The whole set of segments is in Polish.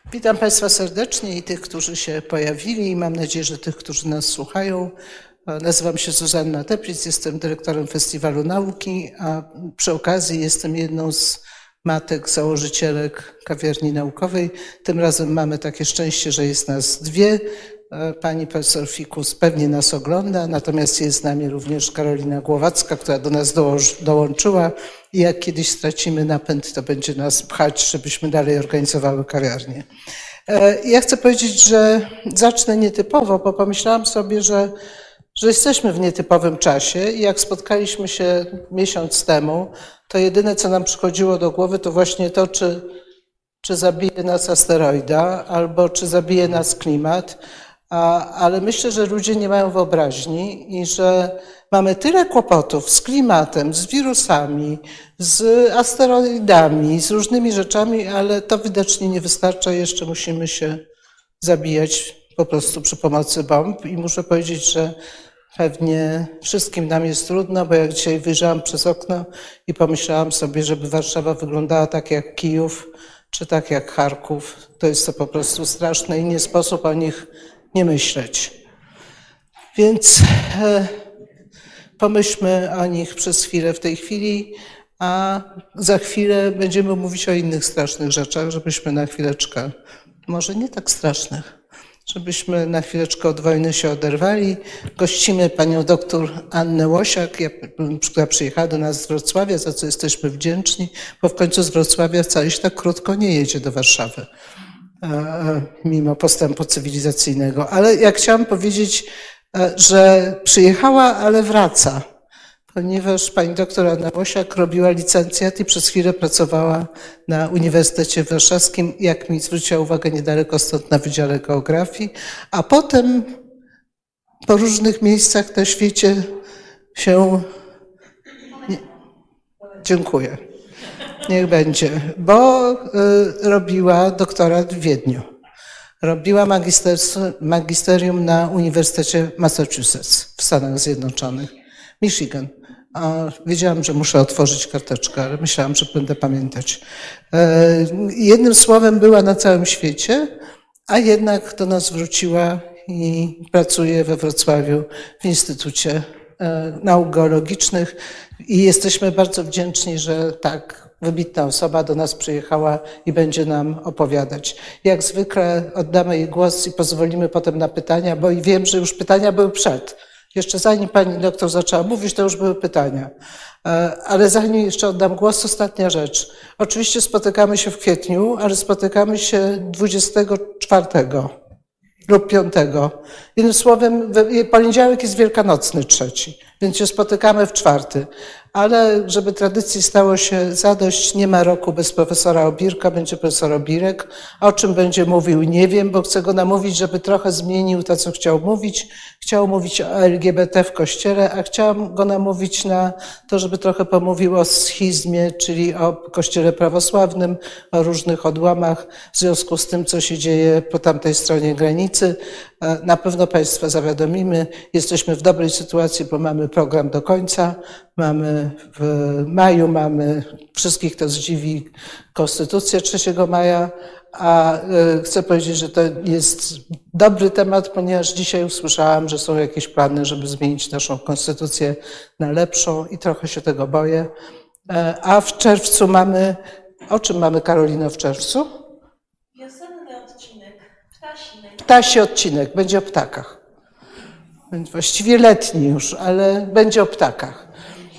Witam Państwa serdecznie i tych, którzy się pojawili i mam nadzieję, że tych, którzy nas słuchają. Nazywam się Zuzanna Teplitz, jestem dyrektorem Festiwalu Nauki, a przy okazji jestem jedną z matek założycielek kawiarni naukowej. Tym razem mamy takie szczęście, że jest nas dwie. Pani profesor Fikus pewnie nas ogląda, natomiast jest z nami również Karolina Głowacka, która do nas dołączyła i jak kiedyś stracimy napęd, to będzie nas pchać, żebyśmy dalej organizowały kawiarnię. Ja chcę powiedzieć, że zacznę nietypowo, bo pomyślałam sobie, że jesteśmy w nietypowym czasie i jak spotkaliśmy się miesiąc temu, to jedyne, co nam przychodziło do głowy, to właśnie to, czy zabije nas asteroida albo czy zabije nas klimat. Ale myślę, że ludzie nie mają wyobraźni i że mamy tyle kłopotów z klimatem, z wirusami, z asteroidami, z różnymi rzeczami, ale to widocznie nie wystarcza. Jeszcze musimy się zabijać po prostu przy pomocy bomb i muszę powiedzieć, że pewnie wszystkim nam jest trudno, bo jak dzisiaj wyjrzałam przez okno i pomyślałam sobie, żeby Warszawa wyglądała tak jak Kijów, czy tak jak Charków, to jest to po prostu straszne i nie sposób o nich nie myśleć. Więc pomyślmy o nich przez chwilę w tej chwili, a za chwilę będziemy mówić o innych strasznych rzeczach, żebyśmy na chwileczkę, może nie tak strasznych, żebyśmy na chwileczkę od wojny się oderwali. Gościmy panią doktor Annę Łosiak, która przyjechała do nas z Wrocławia, za co jesteśmy wdzięczni, bo w końcu z Wrocławia wcale się tak krótko nie jedzie do Warszawy, mimo postępu cywilizacyjnego. Ale ja chciałam powiedzieć, że przyjechała, ale wraca, ponieważ pani doktor Anna Łosiak robiła licencjat i przez chwilę pracowała na Uniwersytecie Warszawskim, jak mi zwróciła uwagę, niedaleko stąd na Wydziale Geografii, a potem po różnych miejscach na świecie się... Dziękuję. Niech będzie, bo robiła doktorat w Wiedniu. Robiła magisterium na Uniwersytecie Massachusetts w Stanach Zjednoczonych. Michigan. Wiedziałam, że muszę otworzyć karteczkę, ale myślałam, że będę pamiętać. Jednym słowem była na całym świecie, a jednak do nas wróciła i pracuje we Wrocławiu w Instytucie Nauk Geologicznych i jesteśmy bardzo wdzięczni, że tak wybitna osoba do nas przyjechała i będzie nam opowiadać. Jak zwykle oddamy jej głos i pozwolimy potem na pytania, bo i wiem, że już pytania były przed. Jeszcze zanim pani doktor zaczęła mówić, to już były pytania. Ale zanim jeszcze oddam głos, ostatnia rzecz. Oczywiście spotykamy się w kwietniu, ale spotykamy się 24 lub 5. Jednym słowem, poniedziałek jest wielkanocny 3, więc się spotykamy w 4. Ale żeby tradycji stało się zadość, nie ma roku bez profesora Obirka, będzie profesor Obirek. O czym będzie mówił, nie wiem, bo chcę go namówić, żeby trochę zmienił to, co chciał mówić. Chciał mówić o LGBT w Kościele, a chciałam go namówić na to, żeby trochę pomówił o schizmie, czyli o Kościele prawosławnym, o różnych odłamach w związku z tym, co się dzieje po tamtej stronie granicy. Na pewno Państwa zawiadomimy. Jesteśmy w dobrej sytuacji, bo mamy program do końca. Mamy w maju, mamy wszystkich to zdziwi Konstytucję 3 maja, a chcę powiedzieć, że to jest dobry temat, ponieważ dzisiaj usłyszałam, że są jakieś plany, żeby zmienić naszą Konstytucję na lepszą i trochę się tego boję. A w czerwcu mamy, o czym mamy, Karolino, w czerwcu? Wiosenny odcinek, Ptasi odcinek, będzie o ptakach. Właściwie letni już, ale będzie o ptakach.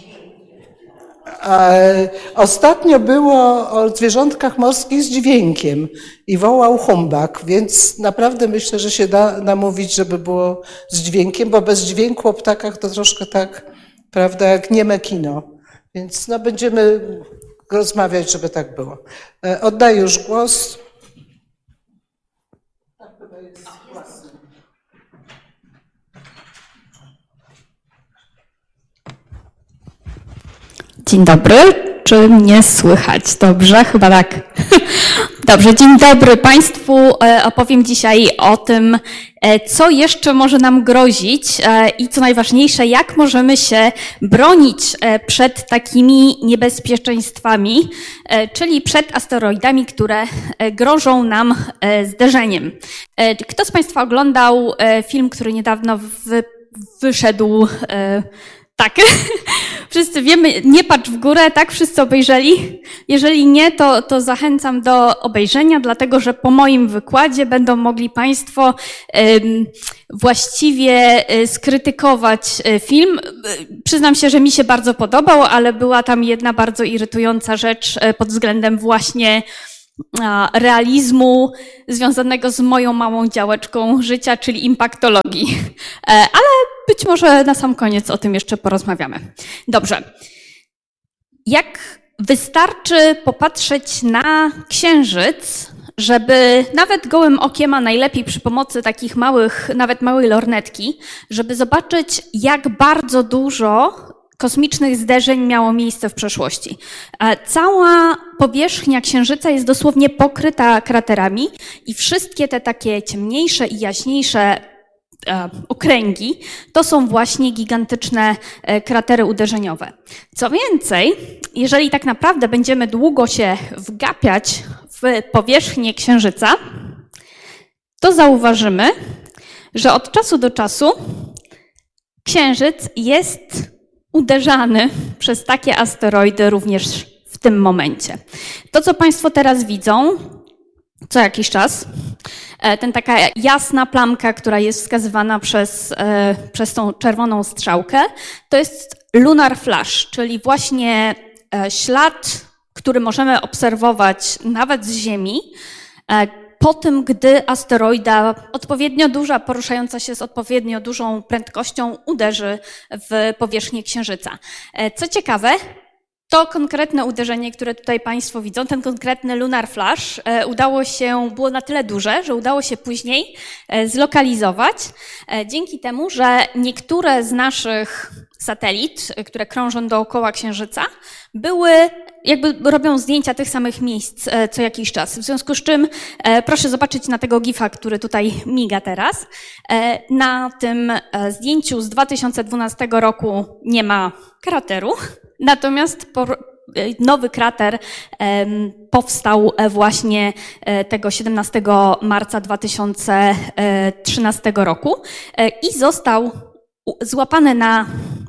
Ostatnio było o zwierzątkach morskich z dźwiękiem i wołał humbak, więc naprawdę myślę, że się da namówić, żeby było z dźwiękiem, bo bez dźwięku o ptakach to troszkę tak, prawda, jak nieme kino. Więc no, będziemy rozmawiać, żeby tak było. Oddaję już głos. Dzień dobry, czy mnie słychać? Dobrze, chyba tak. Dobrze, dzień dobry Państwu. Opowiem dzisiaj o tym, co jeszcze może nam grozić i co najważniejsze, jak możemy się bronić przed takimi niebezpieczeństwami, czyli przed asteroidami, które grożą nam zderzeniem. Kto z Państwa oglądał film, który niedawno wyszedł? Tak, wszyscy wiemy, nie patrz w górę, tak? Wszyscy obejrzeli? Jeżeli nie, to zachęcam do obejrzenia, dlatego że po moim wykładzie będą mogli Państwo właściwie skrytykować film. Przyznam się, że mi się bardzo podobał, ale była tam jedna bardzo irytująca rzecz pod względem właśnie realizmu związanego z moją małą działeczką życia, czyli impaktologii. Ale być może na sam koniec o tym jeszcze porozmawiamy. Dobrze. Jak wystarczy popatrzeć na Księżyc, żeby nawet gołym okiem, a najlepiej przy pomocy takich małych, nawet małej lornetki, żeby zobaczyć, jak bardzo dużo kosmicznych zderzeń miało miejsce w przeszłości. Cała powierzchnia Księżyca jest dosłownie pokryta kraterami i wszystkie te takie ciemniejsze i jaśniejsze okręgi to są właśnie gigantyczne kratery uderzeniowe. Co więcej, jeżeli tak naprawdę będziemy długo się wgapiać w powierzchnię Księżyca, to zauważymy, że od czasu do czasu Księżyc jest uderzany przez takie asteroidy również w tym momencie. To, co Państwo teraz widzą, co jakiś czas, ten taka jasna plamka, która jest wskazywana przez tą czerwoną strzałkę, to jest lunar flash, czyli właśnie ślad, który możemy obserwować nawet z Ziemi, po tym, gdy asteroida odpowiednio duża, poruszająca się z odpowiednio dużą prędkością, uderzy w powierzchnię Księżyca. Co ciekawe, to konkretne uderzenie, które tutaj Państwo widzą, ten konkretny lunar flash, było na tyle duże, że udało się później zlokalizować, dzięki temu, że niektóre z naszych satelit, które krążą dookoła Księżyca, robią zdjęcia tych samych miejsc co jakiś czas. W związku z czym proszę zobaczyć na tego gifa, który tutaj miga teraz. Na tym zdjęciu z 2012 roku nie ma krateru, natomiast nowy krater powstał właśnie tego 17 marca 2013 roku i został złapany na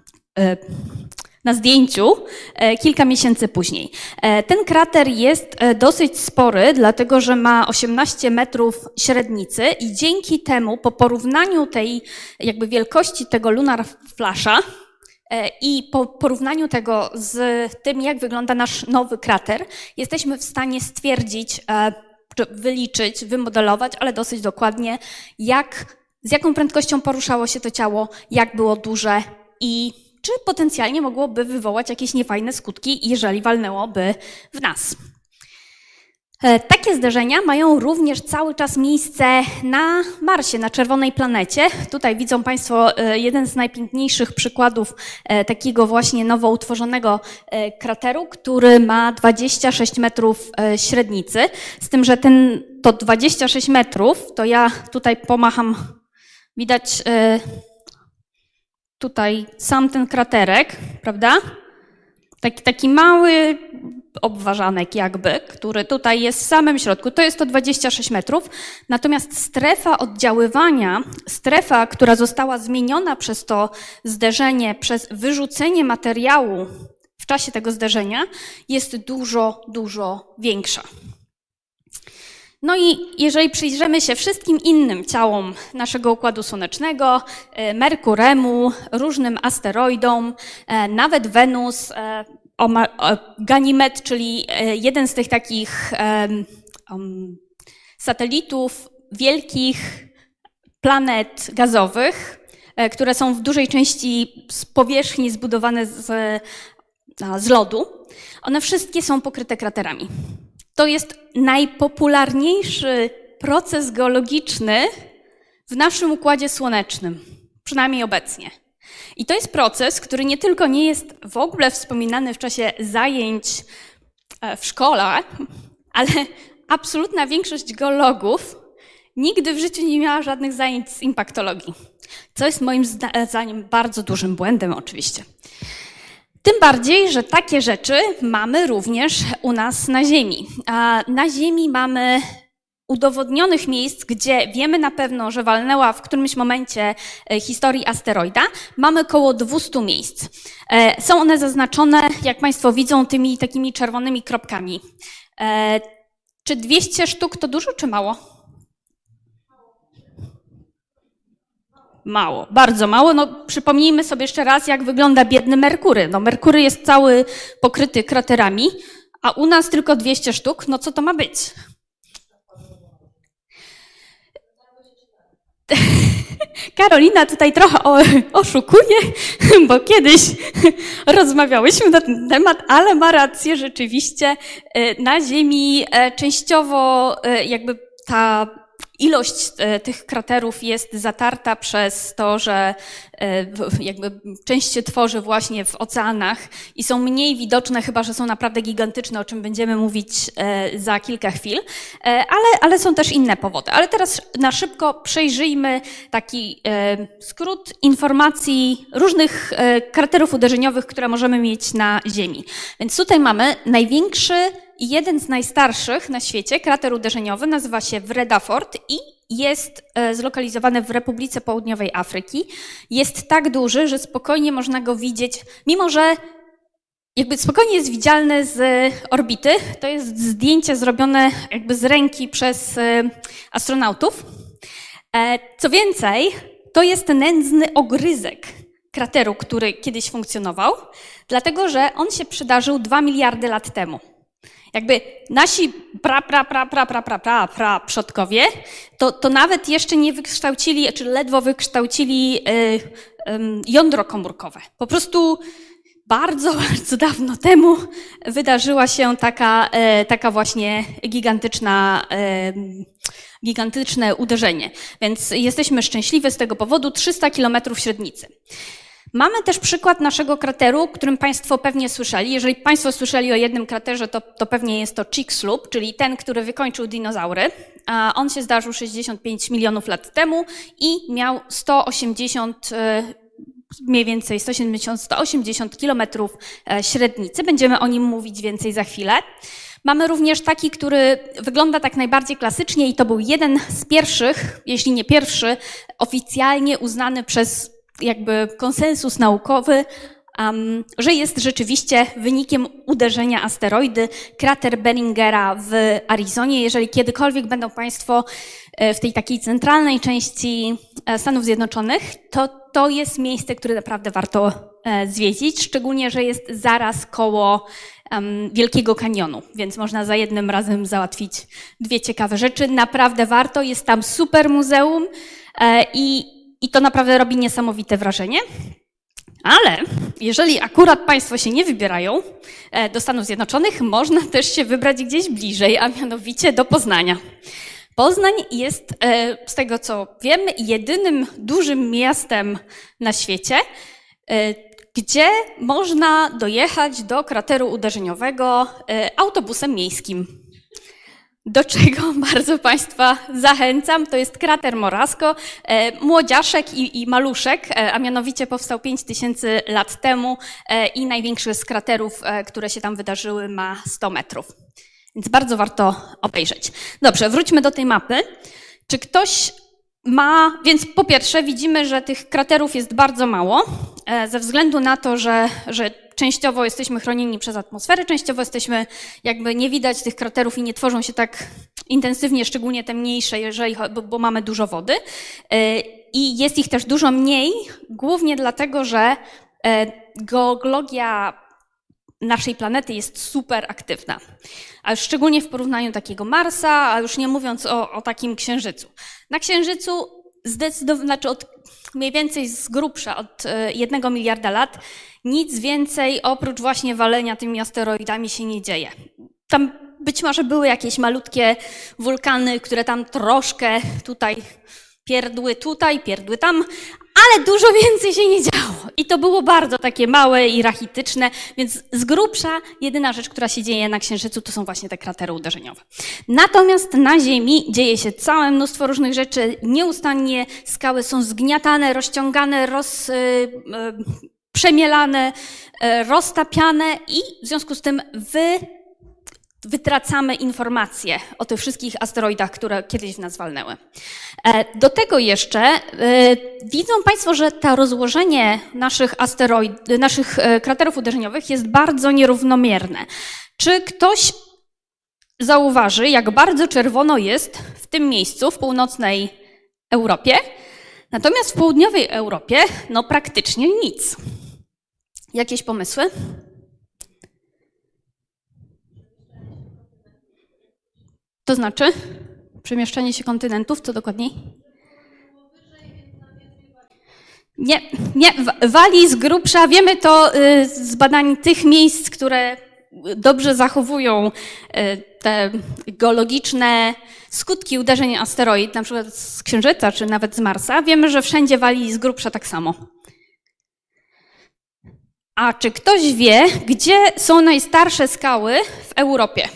zdjęciu kilka miesięcy później. Ten krater jest dosyć spory, dlatego że ma 18 metrów średnicy i dzięki temu po porównaniu tej jakby wielkości tego lunar flasha i po porównaniu tego z tym, jak wygląda nasz nowy krater, jesteśmy w stanie stwierdzić, wyliczyć, wymodelować, ale dosyć dokładnie, z jaką prędkością poruszało się to ciało, jak było duże i czy potencjalnie mogłoby wywołać jakieś niefajne skutki, jeżeli walnęłoby w nas. Takie zderzenia mają również cały czas miejsce na Marsie, na czerwonej planecie. Tutaj widzą Państwo jeden z najpiękniejszych przykładów takiego właśnie nowo utworzonego krateru, który ma 26 metrów średnicy. Z tym, że to 26 metrów, to ja tutaj pomacham, widać tutaj sam ten kraterek, prawda? Taki mały obwarzanek jakby, który tutaj jest w samym środku. To jest to 26 metrów. Natomiast strefa oddziaływania, strefa, która została zmieniona przez to zderzenie, przez wyrzucenie materiału w czasie tego zderzenia, jest dużo, dużo większa. No i jeżeli przyjrzymy się wszystkim innym ciałom naszego Układu Słonecznego, Merkuremu, różnym asteroidom, nawet Wenus, Ganimed, czyli jeden z tych takich satelitów wielkich planet gazowych, które są w dużej części z powierzchni zbudowane z lodu, one wszystkie są pokryte kraterami. To jest najpopularniejszy proces geologiczny w naszym Układzie Słonecznym, przynajmniej obecnie. I to jest proces, który nie tylko nie jest w ogóle wspominany w czasie zajęć w szkole, ale absolutna większość geologów nigdy w życiu nie miała żadnych zajęć z impaktologii, co jest moim zdaniem bardzo dużym błędem oczywiście. Tym bardziej, że takie rzeczy mamy również u nas na Ziemi. A na Ziemi mamy udowodnionych miejsc, gdzie wiemy na pewno, że walnęła w którymś momencie historii asteroida. Mamy około 200 miejsc. Są one zaznaczone, jak Państwo widzą, tymi takimi czerwonymi kropkami. Czy 200 sztuk to dużo, czy mało? Mało, bardzo mało. No, przypomnijmy sobie jeszcze raz, jak wygląda biedny Merkury. No, Merkury jest cały pokryty kraterami, a u nas tylko 200 sztuk. No co to ma być? Karolina tutaj trochę oszukuje, bo kiedyś rozmawiałyśmy na ten temat, ale ma rację, rzeczywiście na Ziemi częściowo jakby ta ilość tych kraterów jest zatarta przez to, że jakby część się tworzy właśnie w oceanach i są mniej widoczne, chyba że są naprawdę gigantyczne, o czym będziemy mówić za kilka chwil, ale są też inne powody. Ale teraz na szybko przejrzyjmy taki skrót informacji różnych kraterów uderzeniowych, które możemy mieć na Ziemi. Więc tutaj mamy największy i jeden z najstarszych na świecie krater uderzeniowy, nazywa się Vredafort i jest zlokalizowany w Republice Południowej Afryki. Jest tak duży, że spokojnie można go widzieć, mimo że jakby spokojnie jest widzialny z orbity. To jest zdjęcie zrobione jakby z ręki przez astronautów. Co więcej, to jest nędzny ogryzek krateru, który kiedyś funkcjonował, dlatego że on się przydarzył 2 miliardy lat temu. Jakby nasi przodkowie to nawet jeszcze nie wykształcili, czy ledwo wykształcili jądro komórkowe. Po prostu bardzo, bardzo dawno temu wydarzyła się taka właśnie gigantyczne uderzenie. Więc jesteśmy szczęśliwi z tego powodu. 300 kilometrów średnicy. Mamy też przykład naszego krateru, o którym Państwo pewnie słyszeli. Jeżeli Państwo słyszeli o jednym kraterze, to pewnie jest to Chicxulub, czyli ten, który wykończył dinozaury. On się zdarzył 65 milionów lat temu i miał 180, mniej więcej 170-180 kilometrów średnicy. Będziemy o nim mówić więcej za chwilę. Mamy również taki, który wygląda tak najbardziej klasycznie i to był jeden z pierwszych, jeśli nie pierwszy, oficjalnie uznany przez jakby konsensus naukowy, że jest rzeczywiście wynikiem uderzenia asteroidy, krater Bellingera w Arizonie. Jeżeli kiedykolwiek będą Państwo w tej takiej centralnej części Stanów Zjednoczonych, to jest miejsce, które naprawdę warto zwiedzić, szczególnie, że jest zaraz koło Wielkiego Kanionu, więc można za jednym razem załatwić dwie ciekawe rzeczy. Naprawdę warto, jest tam super muzeum i to naprawdę robi niesamowite wrażenie. Ale jeżeli akurat Państwo się nie wybierają do Stanów Zjednoczonych, można też się wybrać gdzieś bliżej, a mianowicie do Poznania. Poznań jest, z tego co wiem, jedynym dużym miastem na świecie, gdzie można dojechać do krateru uderzeniowego autobusem miejskim. Do czego bardzo Państwa zachęcam, to jest krater Morasko, młodziaszek i maluszek, a mianowicie powstał 5000 lat temu i największy z kraterów, które się tam wydarzyły, ma 100 metrów. Więc bardzo warto obejrzeć. Dobrze, wróćmy do tej mapy. Czy ktoś ma, więc po pierwsze widzimy, że tych kraterów jest bardzo mało, ze względu na to, że częściowo jesteśmy chronieni przez atmosferę, częściowo jesteśmy, jakby nie widać tych kraterów i nie tworzą się tak intensywnie, szczególnie te mniejsze, bo mamy dużo wody. I jest ich też dużo mniej, głównie dlatego, że geologia naszej planety jest super aktywna. A szczególnie w porównaniu takiego Marsa, a już nie mówiąc o takim Księżycu. Na Księżycu znaczy od mniej więcej z grubsza od 1 miliarda lat nic więcej oprócz właśnie walenia tymi asteroidami się nie dzieje. Tam być może były jakieś malutkie wulkany, które tam troszkę tutaj pierdły tutaj, pierdły tam, ale dużo więcej się nie działo. I to było bardzo takie małe i rachityczne, więc z grubsza jedyna rzecz, która się dzieje na Księżycu, to są właśnie te kratery uderzeniowe. Natomiast na Ziemi dzieje się całe mnóstwo różnych rzeczy. Nieustannie skały są zgniatane, rozciągane, przemielane, roztapiane i w związku z tym wytracamy informacje o tych wszystkich asteroidach, które kiedyś w nas walnęły. Do tego jeszcze widzą Państwo, że to rozłożenie naszych kraterów uderzeniowych jest bardzo nierównomierne. Czy ktoś zauważy, jak bardzo czerwono jest w tym miejscu, w północnej Europie, natomiast w południowej Europie no praktycznie nic. Jakieś pomysły? To znaczy? Przemieszczanie się kontynentów, co dokładniej? Nie, Walii z grubsza, wiemy to z badań tych miejsc, które dobrze zachowują te geologiczne skutki uderzeń asteroid, na przykład z Księżyca czy nawet z Marsa. Wiemy, że wszędzie wali z grubsza tak samo. A czy ktoś wie, gdzie są najstarsze skały w Europie?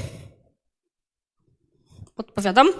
Podpowiadam?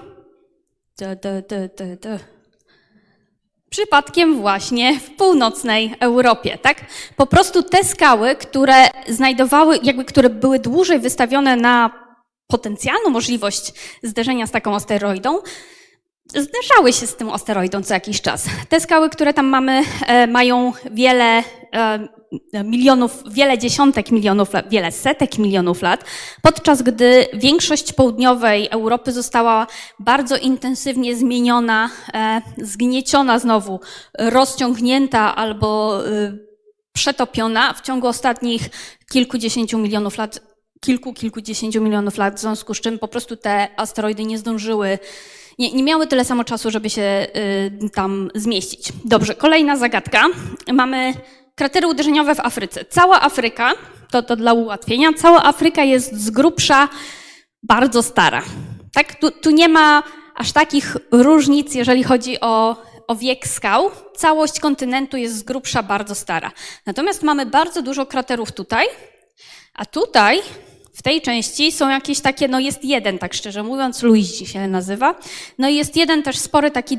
Przypadkiem właśnie w północnej Europie, tak? Po prostu te skały, które które były dłużej wystawione na potencjalną możliwość zderzenia z taką asteroidą, zderzały się z tym asteroidą co jakiś czas. Te skały, które tam mamy, mają wiele milionów, wiele dziesiątek milionów lat, wiele setek milionów lat, podczas gdy większość południowej Europy została bardzo intensywnie zmieniona, zgnieciona znowu, rozciągnięta albo przetopiona w ciągu ostatnich kilkudziesięciu milionów lat, kilkudziesięciu milionów lat, w związku z czym po prostu te asteroidy nie zdążyły, nie miały tyle samo czasu, żeby się tam zmieścić. Dobrze, kolejna zagadka. Mamy kratery uderzeniowe w Afryce. Cała Afryka, to dla ułatwienia, cała Afryka jest z grubsza bardzo stara. Tak? Tu nie ma aż takich różnic, jeżeli chodzi o wiek skał. Całość kontynentu jest z grubsza bardzo stara. Natomiast mamy bardzo dużo kraterów tutaj, a tutaj w tej części są jakieś takie, no jest jeden, tak szczerze mówiąc, Luigi się nazywa. No i jest jeden też spory, taki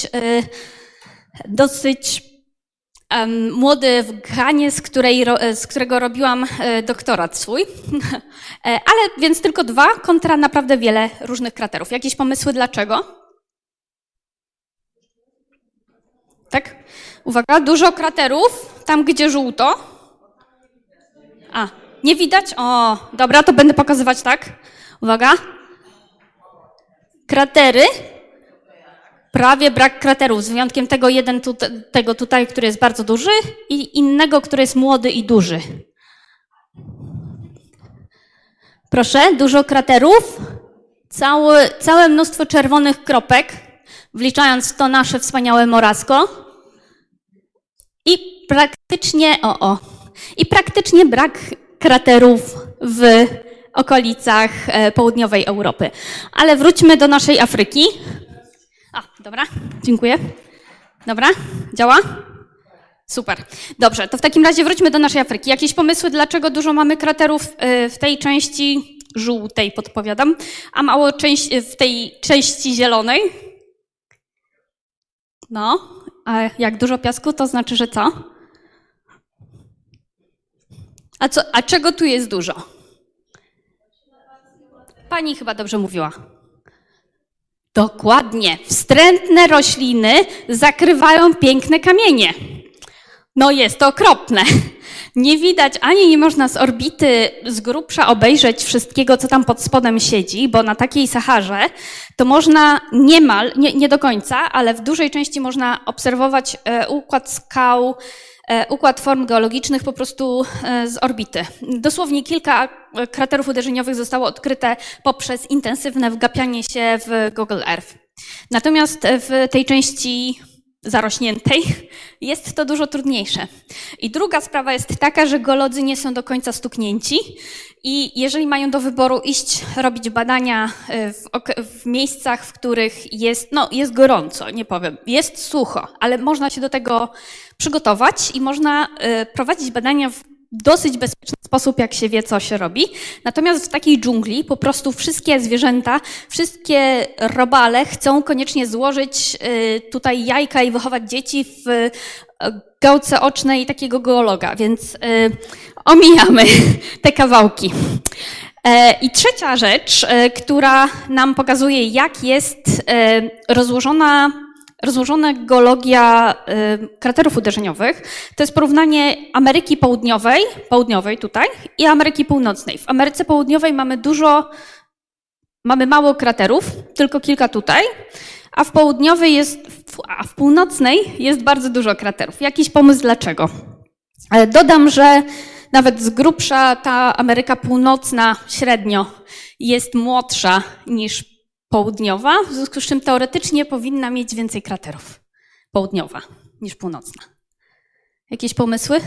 dosyć młody w Ghanie, z którego robiłam doktorat swój. Ale więc tylko 2 kontra naprawdę wiele różnych kraterów. Jakieś pomysły dlaczego? Tak? Uwaga, dużo kraterów, tam gdzie żółto. Nie widać? O, dobra, to będę pokazywać tak. Uwaga. Kratery. Prawie brak kraterów, z wyjątkiem tego tutaj, który jest bardzo duży i innego, który jest młody i duży. Proszę, dużo kraterów. Całe mnóstwo czerwonych kropek, wliczając to nasze wspaniałe Morasko. I praktycznie brak kraterów w okolicach południowej Europy. Ale wróćmy do naszej Afryki. Dobra, dziękuję. Dobra, działa? Super. Dobrze, to w takim razie wróćmy do naszej Afryki. Jakieś pomysły, dlaczego dużo mamy kraterów w tej części żółtej, podpowiadam, a mało w tej części zielonej? No, a jak dużo piasku, to znaczy, że co? A czego tu jest dużo? Pani chyba dobrze mówiła. Dokładnie. Wstrętne rośliny zakrywają piękne kamienie. No jest to okropne. Nie widać, ani nie można z orbity z grubsza obejrzeć wszystkiego, co tam pod spodem siedzi, bo na takiej Saharze to można nie do końca, ale w dużej części można obserwować układ skał, układ form geologicznych po prostu z orbity. Dosłownie kilka kraterów uderzeniowych zostało odkryte poprzez intensywne wgapianie się w Google Earth. Natomiast w tej części zarośniętej, jest to dużo trudniejsze. I druga sprawa jest taka, że geolodzy nie są do końca stuknięci i jeżeli mają do wyboru iść robić badania w miejscach, w których jest gorąco, nie powiem, jest sucho, ale można się do tego przygotować i można prowadzić badania w dosyć bezpieczny sposób, jak się wie, co się robi. Natomiast w takiej dżungli po prostu wszystkie zwierzęta, wszystkie robale chcą koniecznie złożyć tutaj jajka i wychować dzieci w gałce ocznej takiego geologa, więc omijamy te kawałki. I trzecia rzecz, która nam pokazuje, jak jest rozłożona geologia kraterów uderzeniowych, to jest porównanie Ameryki południowej tutaj i Ameryki Północnej. W Ameryce Południowej mamy mało kraterów, tylko kilka tutaj, a w północnej jest bardzo dużo kraterów. Jakiś pomysł dlaczego? Dodam, że nawet z grubsza ta Ameryka Północna średnio jest młodsza niż południowa, w związku z czym teoretycznie powinna mieć więcej kraterów południowa niż północna. Jakieś pomysły?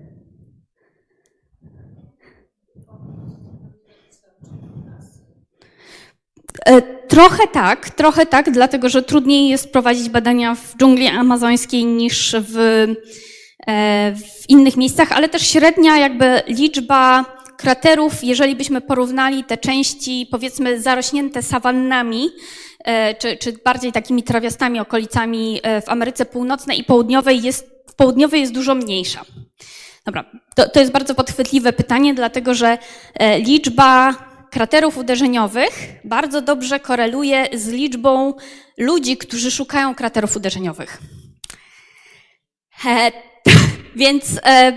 Trochę tak, dlatego że trudniej jest prowadzić badania w dżungli amazońskiej niż w innych miejscach, ale też średnia jakby liczba kraterów, jeżeli byśmy porównali te części, powiedzmy, zarośnięte sawannami, czy bardziej takimi trawiastami okolicami w Ameryce Północnej i Południowej, w Południowej jest dużo mniejsza. Dobra, to jest bardzo podchwytliwe pytanie, dlatego że liczba kraterów uderzeniowych bardzo dobrze koreluje z liczbą ludzi, którzy szukają kraterów uderzeniowych. Więc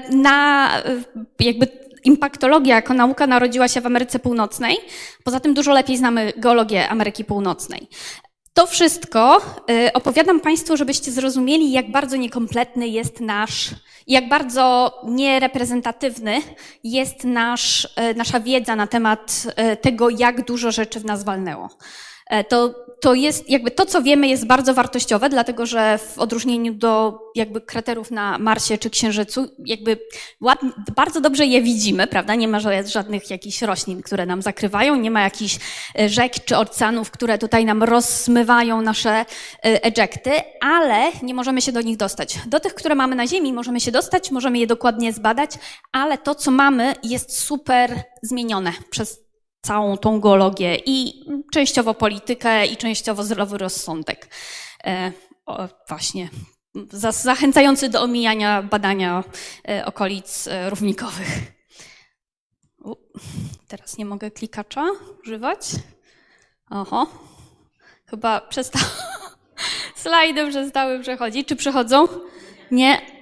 impaktologia jako nauka narodziła się w Ameryce Północnej. Poza tym dużo lepiej znamy geologię Ameryki Północnej. To wszystko opowiadam Państwu, żebyście zrozumieli, jak bardzo niekompletny jest jak bardzo niereprezentatywny jest nasza wiedza na temat tego, jak dużo rzeczy w nas walnęło. To jest jakby to, co wiemy, jest bardzo wartościowe, dlatego że w odróżnieniu do jakby kraterów na Marsie czy Księżycu, jakby bardzo dobrze je widzimy, prawda? Nie ma żadnych jakichś roślin, które nam zakrywają, nie ma jakichś rzek czy oceanów, które tutaj nam rozsmywają nasze ejekty, ale nie możemy się do nich dostać. Do tych, które mamy na Ziemi, możemy się dostać, możemy je dokładnie zbadać, ale to, co mamy, jest super zmienione przez całą tą geologię i częściowo politykę i częściowo zdrowy rozsądek. Właśnie zachęcający do omijania badania okolic równikowych. Teraz nie mogę klikacza używać. Oho, chyba slajdy przestały przechodzić. Czy przechodzą? Nie.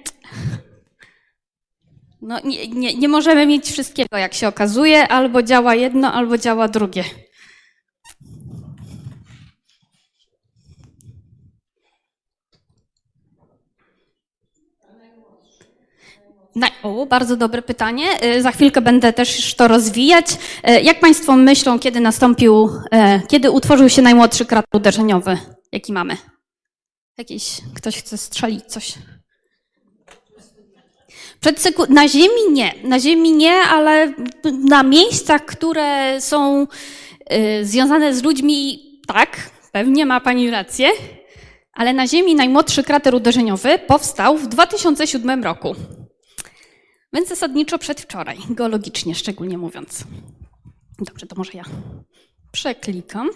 No, nie możemy mieć wszystkiego, jak się okazuje. Albo działa jedno, albo działa drugie. Bardzo dobre pytanie. Za chwilkę będę też to rozwijać. Jak Państwo myślą, kiedy utworzył się najmłodszy krater uderzeniowy? Jaki mamy? Ktoś chce strzelić coś? Na Ziemi nie, ale na miejscach, które są związane z ludźmi, tak, pewnie ma Pani rację, ale na Ziemi najmłodszy krater uderzeniowy powstał w 2007 roku. Więc zasadniczo przedwczoraj, geologicznie szczególnie mówiąc. Dobrze, to może ja przeklikam.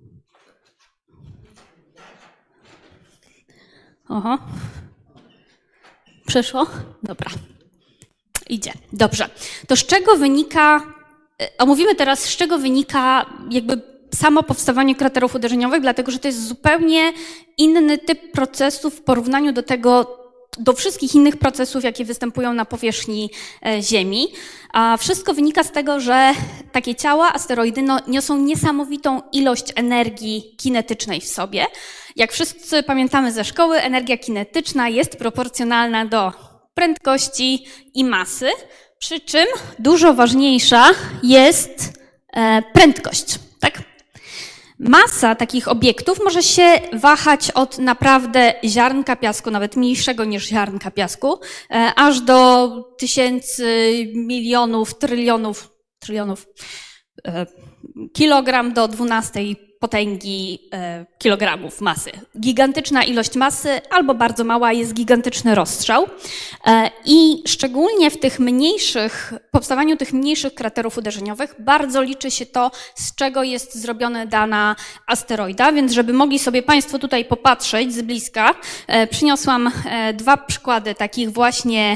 Oho. Przeszło? Dobra. Idzie. Dobrze. To z czego wynika, omówimy teraz, z czego wynika jakby samo powstawanie kraterów uderzeniowych, dlatego że to jest zupełnie inny typ procesów w porównaniu do wszystkich innych procesów, jakie występują na powierzchni Ziemi. A wszystko wynika z tego, że takie ciała, asteroidy, niosą niesamowitą ilość energii kinetycznej w sobie. Jak wszyscy pamiętamy ze szkoły, energia kinetyczna jest proporcjonalna do prędkości i masy, przy czym dużo ważniejsza jest prędkość, tak? Masa takich obiektów może się wahać od naprawdę ziarnka piasku, nawet mniejszego niż ziarnka piasku, aż do tysięcy, milionów, trylionów kilogram do 12 potęgi kilogramów masy. Gigantyczna ilość masy albo bardzo mała jest gigantyczny rozstrzał i szczególnie w tych powstawaniu tych mniejszych kraterów uderzeniowych bardzo liczy się to, z czego jest zrobiona dana asteroida, więc żeby mogli sobie Państwo tutaj popatrzeć z bliska, przyniosłam 2 przykłady takich właśnie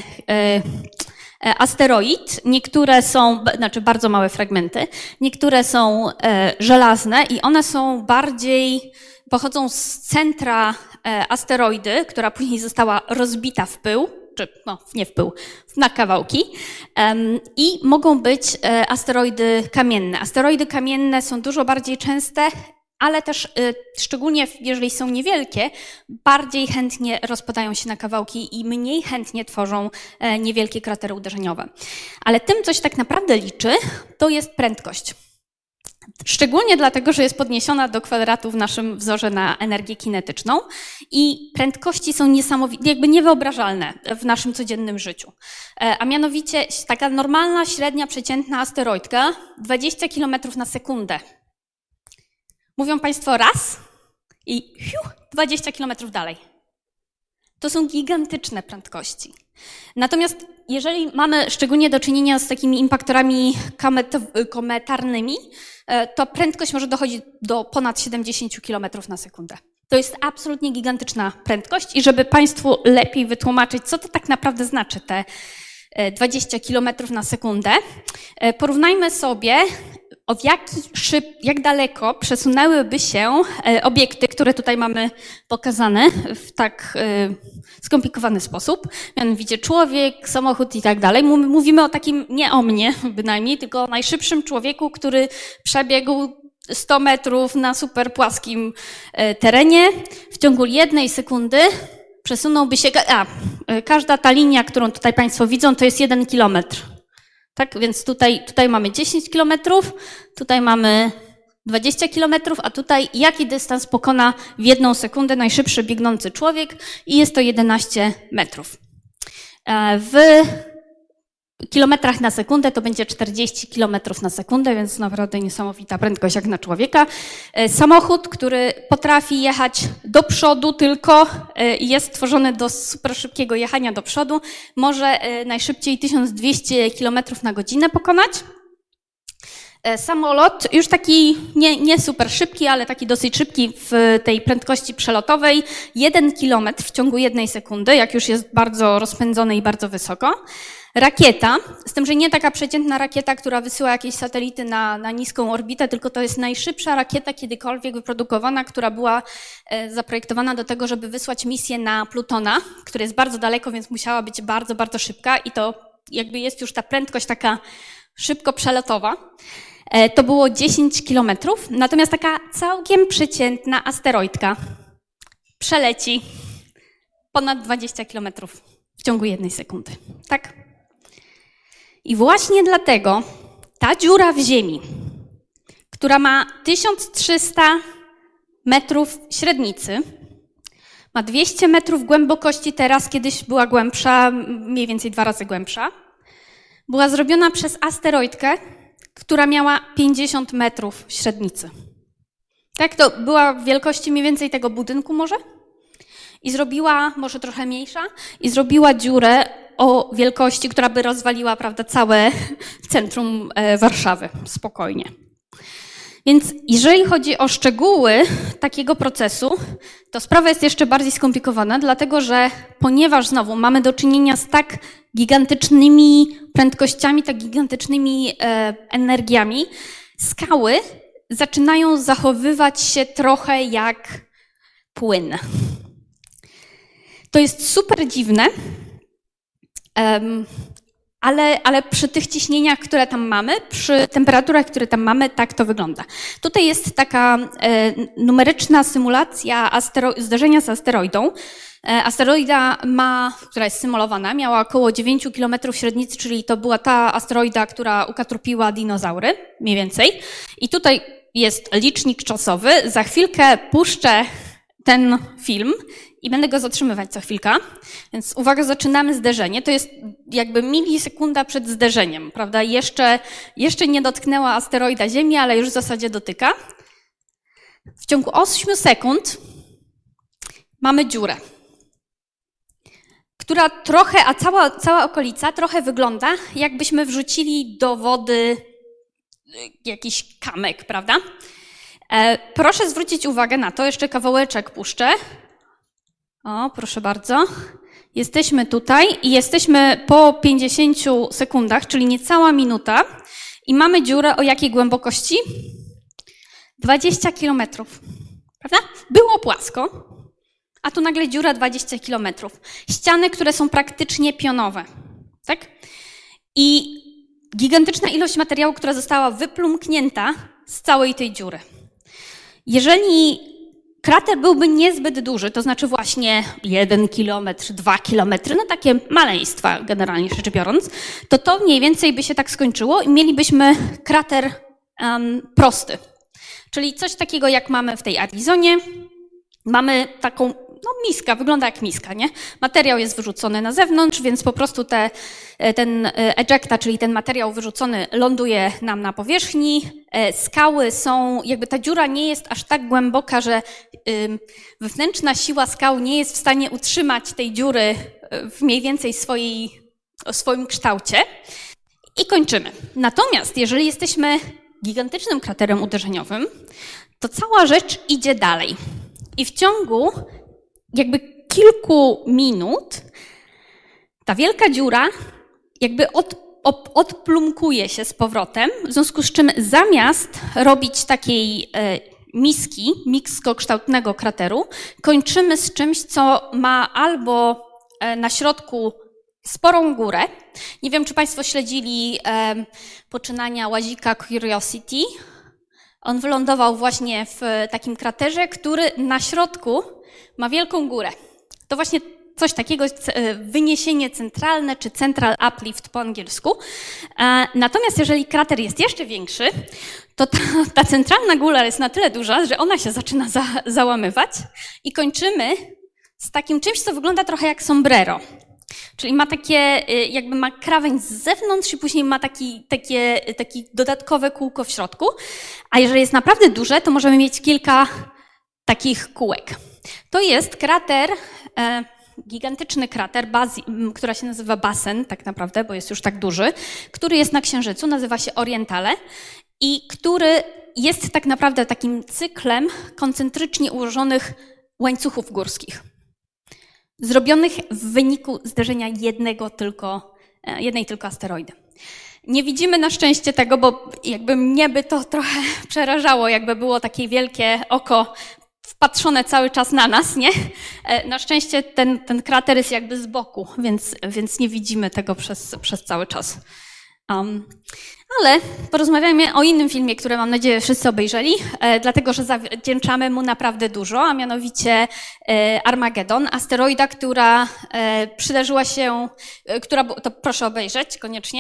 asteroid. Niektóre są, znaczy bardzo małe fragmenty, niektóre są żelazne i one są pochodzą z centra asteroidy, która później została rozbita w pył, czy nie w pył, na kawałki i mogą być asteroidy kamienne. Asteroidy kamienne są dużo bardziej częste, ale też szczególnie jeżeli są niewielkie, bardziej chętnie rozpadają się na kawałki i mniej chętnie tworzą niewielkie kratery uderzeniowe. Ale tym, co się tak naprawdę liczy, to jest prędkość. Szczególnie dlatego, że jest podniesiona do kwadratu w naszym wzorze na energię kinetyczną i prędkości są niesamowite, jakby niewyobrażalne w naszym codziennym życiu. A mianowicie taka normalna, średnia, przeciętna asteroidka 20 km na sekundę. Mówią Państwo raz i 20 km dalej. To są gigantyczne prędkości. Natomiast jeżeli mamy szczególnie do czynienia z takimi impaktorami kometarnymi, to prędkość może dochodzić do ponad 70 km na sekundę. To jest absolutnie gigantyczna prędkość i żeby Państwu lepiej wytłumaczyć, co to tak naprawdę znaczy te 20 km na sekundę, porównajmy sobie, jak daleko przesunęłyby się obiekty, które tutaj mamy pokazane w tak skomplikowany sposób, mianowicie człowiek, samochód i tak dalej. Mówimy o takim, nie o mnie bynajmniej, tylko o najszybszym człowieku, który przebiegł 100 metrów na super płaskim terenie w ciągu 1 sekundy. Przesunąłby się, każda ta linia, którą tutaj Państwo widzą, to jest 1 kilometr. Tak, więc tutaj mamy 10 kilometrów, tutaj mamy 20 kilometrów, a tutaj jaki dystans pokona w 1 sekundę najszybszy biegnący człowiek i jest to 11 metrów. W kilometrach na sekundę to będzie 40 kilometrów na sekundę, więc naprawdę niesamowita prędkość jak na człowieka. Samochód, który potrafi jechać do przodu tylko i jest stworzony do super szybkiego jechania do przodu, może najszybciej 1200 kilometrów na godzinę pokonać. Samolot, już taki nie super szybki, ale taki dosyć szybki w tej prędkości przelotowej, 1 kilometr w ciągu 1 sekundy, jak już jest bardzo rozpędzony i bardzo wysoko. Rakieta, z tym, że nie taka przeciętna rakieta, która wysyła jakieś satelity na niską orbitę, tylko to jest najszybsza rakieta kiedykolwiek wyprodukowana, która była zaprojektowana do tego, żeby wysłać misję na Plutona, który jest bardzo daleko, więc musiała być bardzo, bardzo szybka i to jakby jest już ta prędkość taka szybko przelotowa. To było 10 kilometrów, natomiast taka całkiem przeciętna asteroidka przeleci ponad 20 kilometrów w ciągu 1 sekundy. Tak? I właśnie dlatego ta dziura w Ziemi, która ma 1300 metrów średnicy, ma 200 metrów głębokości teraz, kiedyś była głębsza, mniej więcej 2 razy głębsza, była zrobiona przez asteroidkę, która miała 50 metrów średnicy. Tak, to była wielkości mniej więcej tego budynku może i zrobiła, może trochę mniejsza, i zrobiła dziurę o wielkości, która by rozwaliła, prawda, całe centrum Warszawy spokojnie. Więc jeżeli chodzi o szczegóły takiego procesu, to sprawa jest jeszcze bardziej skomplikowana, dlatego że ponieważ znowu mamy do czynienia z tak gigantycznymi prędkościami, tak gigantycznymi energiami, skały zaczynają zachowywać się trochę jak płyn. To jest super dziwne, ale przy tych ciśnieniach, które tam mamy, przy temperaturach, które tam mamy, tak to wygląda. Tutaj jest taka numeryczna symulacja zderzenia z asteroidą. Asteroida która jest symulowana, miała około 9 km średnicy, czyli to była ta asteroida, która ukatrupiła dinozaury, mniej więcej. I tutaj jest licznik czasowy. Za chwilkę puszczę ten film i będę go zatrzymywać co chwilkę. Więc uwaga, zaczynamy zderzenie. To jest jakby milisekunda przed zderzeniem, prawda? Jeszcze nie dotknęła asteroida Ziemi, ale już w zasadzie dotyka. W ciągu 8 sekund mamy dziurę, która trochę, a cała okolica trochę wygląda, jakbyśmy wrzucili do wody jakiś kamyk, prawda? Proszę zwrócić uwagę na to, jeszcze kawałeczek puszczę. O, proszę bardzo. Jesteśmy tutaj i jesteśmy po 50 sekundach, czyli niecała minuta i mamy dziurę o jakiej głębokości? 20 kilometrów, prawda? Było płasko, a tu nagle dziura 20 kilometrów. Ściany, które są praktycznie pionowe, tak? I gigantyczna ilość materiału, która została wyplumknięta z całej tej dziury. Jeżeli krater byłby niezbyt duży, to znaczy właśnie 1 kilometr, 2 kilometry, no takie maleństwa generalnie rzecz biorąc, to mniej więcej by się tak skończyło i mielibyśmy krater prosty. Czyli coś takiego jak mamy w tej Arizonie. Mamy taką, miska, wygląda jak miska, nie? Materiał jest wyrzucony na zewnątrz, więc po prostu ten ejecta, czyli ten materiał wyrzucony ląduje nam na powierzchni. Skały są, jakby ta dziura nie jest aż tak głęboka, że wewnętrzna siła skał nie jest w stanie utrzymać tej dziury w mniej więcej swoim kształcie. I kończymy. Natomiast jeżeli jesteśmy gigantycznym kraterem uderzeniowym, to cała rzecz idzie dalej. I w ciągu jakby kilku minut ta wielka dziura jakby odplumkuje się z powrotem, w związku z czym zamiast robić takiej miski, miskokształtnego krateru, kończymy z czymś, co ma albo na środku sporą górę. Nie wiem, czy Państwo śledzili poczynania łazika Curiosity. On wylądował właśnie w takim kraterze, który na środku ma wielką górę. To właśnie coś takiego, wyniesienie centralne, czy central uplift po angielsku. Natomiast jeżeli krater jest jeszcze większy, to ta centralna góra jest na tyle duża, że ona się zaczyna załamywać i kończymy z takim czymś, co wygląda trochę jak sombrero. Czyli ma jakby ma krawędź z zewnątrz i później ma takie dodatkowe kółko w środku. A jeżeli jest naprawdę duże, to możemy mieć kilka takich kółek. To jest krater, gigantyczny krater, która się nazywa Basen tak naprawdę, bo jest już tak duży, który jest na Księżycu, nazywa się Orientale i który jest tak naprawdę takim cyklem koncentrycznie ułożonych łańcuchów górskich. Zrobionych w wyniku zderzenia jednej tylko asteroidy. Nie widzimy na szczęście tego, bo jakby mnie by to trochę przerażało, jakby było takie wielkie oko wpatrzone cały czas na nas, nie? Na szczęście ten krater jest jakby z boku, więc nie widzimy tego przez cały czas. Ale porozmawiajmy o innym filmie, który mam nadzieję wszyscy obejrzeli, dlatego że zawdzięczamy mu naprawdę dużo, a mianowicie Armagedon, asteroida, która przydarzyła się, to proszę obejrzeć koniecznie.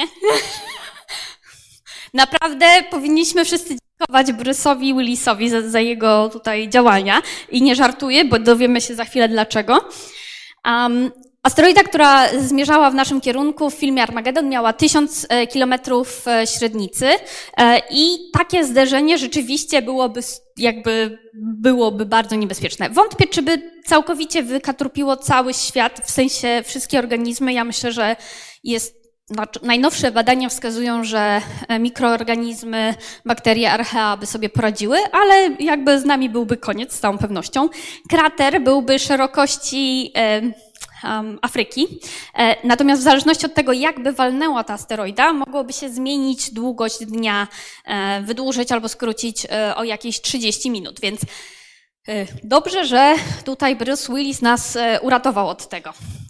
Naprawdę powinniśmy wszyscy dziękować Bruce'owi Willisowi za jego tutaj działania i nie żartuję, bo dowiemy się za chwilę dlaczego. Asteroida, która zmierzała w naszym kierunku w filmie Armagedon, miała 1000 kilometrów średnicy i takie zderzenie rzeczywiście byłoby bardzo niebezpieczne. Wątpię, czy by całkowicie wykatrupiło cały świat, w sensie wszystkie organizmy. Ja myślę, że najnowsze badania wskazują, że mikroorganizmy, bakterie, archea by sobie poradziły, ale jakby z nami byłby koniec z całą pewnością. Krater byłby szerokości Afryki. Natomiast w zależności od tego, jak by walnęła ta asteroida, mogłoby się zmienić długość dnia, wydłużyć albo skrócić o jakieś 30 minut. Więc dobrze, że tutaj Bruce Willis nas uratował od tego.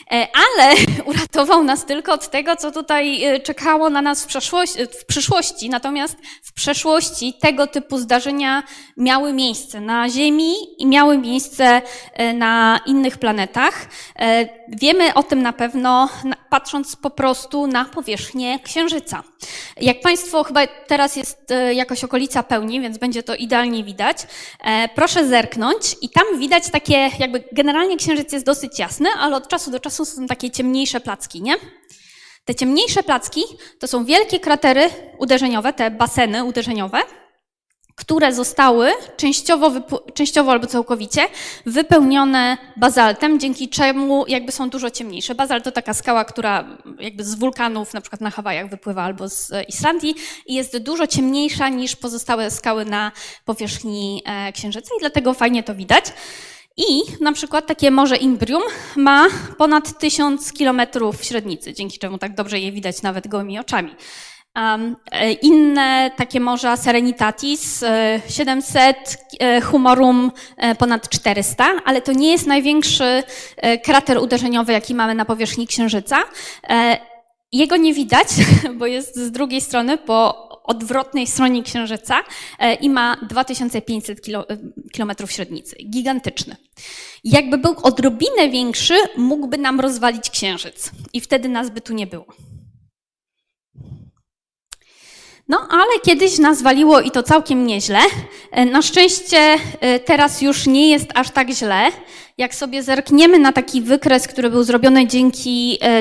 Ale uratował nas tylko od tego, co tutaj czekało na nas w przyszłości. Natomiast w przeszłości tego typu zdarzenia miały miejsce na Ziemi i miały miejsce na innych planetach. Wiemy o tym na pewno, patrząc po prostu na powierzchnię Księżyca. Jak Państwo, chyba teraz jest jakoś okolica pełni, więc będzie to idealnie widać. Proszę zerknąć i tam widać takie, jakby generalnie Księżyc jest dosyć jasny, ale od czasu do czasu są takie ciemniejsze placki, nie? Te ciemniejsze placki to są wielkie kratery uderzeniowe, te baseny uderzeniowe, które zostały częściowo albo całkowicie wypełnione bazaltem, dzięki czemu jakby są dużo ciemniejsze. Bazalt to taka skała, która jakby z wulkanów, na przykład na Hawajach wypływa albo z Islandii i jest dużo ciemniejsza niż pozostałe skały na powierzchni Księżyca i dlatego fajnie to widać. I na przykład takie Morze Imbrium ma ponad 1000 kilometrów średnicy, dzięki czemu tak dobrze je widać nawet gołymi oczami. Inne takie morza Serenitatis 700, Humorum ponad 400, ale to nie jest największy krater uderzeniowy, jaki mamy na powierzchni Księżyca. Jego nie widać, bo jest z drugiej strony, po odwrotnej stronie Księżyca i ma 2500 kilometrów średnicy. Gigantyczny. Jakby był odrobinę większy, mógłby nam rozwalić Księżyc i wtedy nas by tu nie było. No, ale kiedyś nas waliło i to całkiem nieźle. Na szczęście teraz już nie jest aż tak źle. Jak sobie zerkniemy na taki wykres, który był zrobiony dzięki